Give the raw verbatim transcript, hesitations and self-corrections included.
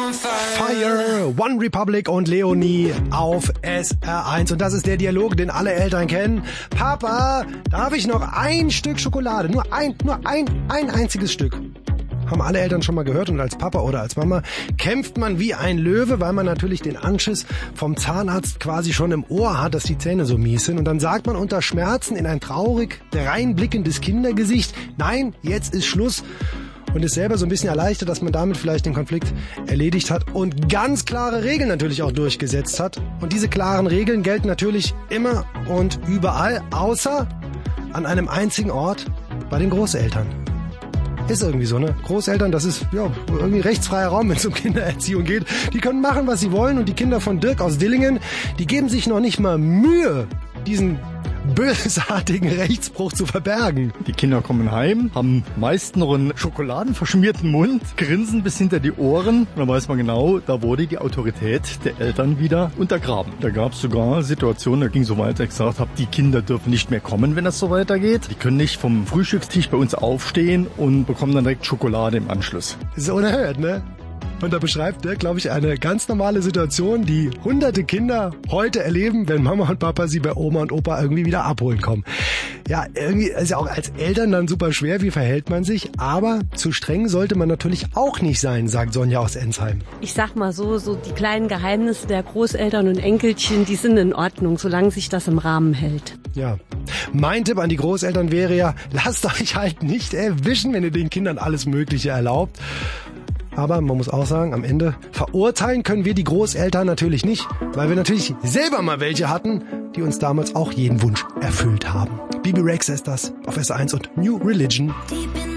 Fire, One Republic und Leonie auf S R eins. Und das ist der Dialog, den alle Eltern kennen. Papa, darf ich noch ein Stück Schokolade? Nur ein, nur ein, ein einziges Stück. Haben alle Eltern schon mal gehört, und als Papa oder als Mama kämpft man wie ein Löwe, weil man natürlich den Anschiss vom Zahnarzt quasi schon im Ohr hat, dass die Zähne so mies sind. Und dann sagt man unter Schmerzen in ein traurig reinblickendes Kindergesicht, nein, jetzt ist Schluss. Und ist selber so ein bisschen erleichtert, dass man damit vielleicht den Konflikt erledigt hat und ganz klare Regeln natürlich auch durchgesetzt hat. Und diese klaren Regeln gelten natürlich immer und überall, außer an einem einzigen Ort, bei den Großeltern. Ist irgendwie so, ne? Großeltern, das ist ja irgendwie rechtsfreier Raum, wenn es um Kindererziehung geht. Die können machen, was sie wollen, und die Kinder von Dirk aus Dillingen, die geben sich noch nicht mal Mühe, diesen bösartigen Rechtsbruch zu verbergen. Die Kinder kommen heim, haben meist noch einen schokoladenverschmierten Mund, grinsen bis hinter die Ohren. Und dann weiß man genau, da wurde die Autorität der Eltern wieder untergraben. Da gab es sogar Situationen, da ging so weit, dass ich gesagt habe, die Kinder dürfen nicht mehr kommen, wenn das so weitergeht. Die können nicht vom Frühstückstisch bei uns aufstehen und bekommen dann direkt Schokolade im Anschluss. Das ist unerhört, ne? Und da beschreibt er, glaube ich, eine ganz normale Situation, die hunderte Kinder heute erleben, wenn Mama und Papa sie bei Oma und Opa irgendwie wieder abholen kommen. Ja, irgendwie ist ja auch als Eltern dann super schwer, wie verhält man sich, aber zu streng sollte man natürlich auch nicht sein, sagt Sonja aus Ensheim. Ich sag mal so, so die kleinen Geheimnisse der Großeltern und Enkelchen, die sind in Ordnung, solange sich das im Rahmen hält. Ja, mein Tipp an die Großeltern wäre ja, lasst euch halt nicht erwischen, wenn ihr den Kindern alles Mögliche erlaubt. Aber man muss auch sagen, am Ende verurteilen können wir die Großeltern natürlich nicht, weil wir natürlich selber mal welche hatten, die uns damals auch jeden Wunsch erfüllt haben. Bibi Rexa ist das auf S eins und New Religion.